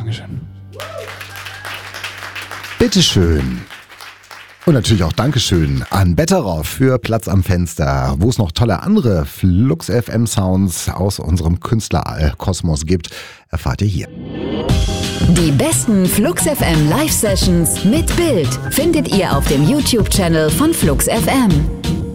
Dankeschön. Bitteschön. Und natürlich auch Dankeschön an Betteroff für Platz am Fenster. Wo es noch tolle andere Flux FM Sounds aus unserem Künstlerkosmos gibt, erfahrt ihr hier. Die besten Flux FM Live Sessions mit Bild findet ihr auf dem YouTube-Channel von Flux FM.